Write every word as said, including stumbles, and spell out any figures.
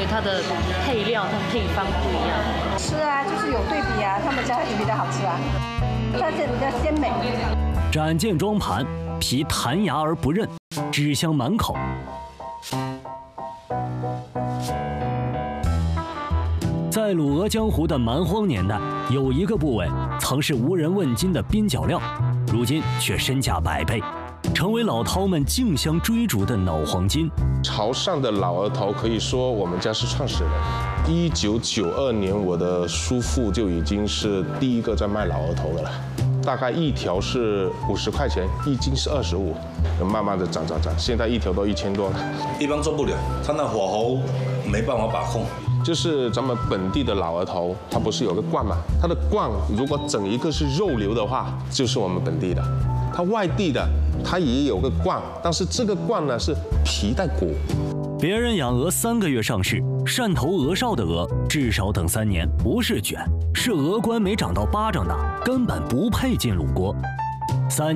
它的配料、它配方不一样。 吃啊，就是有对比啊，他们家的比较好吃啊，它这比较鲜美。 展件装盘，皮弹牙而不韧，脂香满口。在鲁俄江湖的蛮荒年代，有一个部位曾是无人问津的边角料，如今却身价百倍，成为老饕们竞相追逐的脑黄金。 潮汕的老鹅头可以说我们家是创始人。一九九二年，我的叔父就已经是第一个在卖老鹅头的了。大概一条是五十块钱，一斤是二十五，慢慢的涨涨涨，现在一条都一千多了。 一般做不了，它那火候没办法把控。 就是咱们本地的老鹅头，它不是有个冠吗？它的冠如果整一个是肉瘤的话，就是我们本地的。它外地的，它也有个冠，但是这个冠呢是皮带骨。 别人养鹅三个月上市，汕头鹅少的鹅至少等三年，不是卷，是鹅冠没长到巴掌大，根本不配进卤锅。三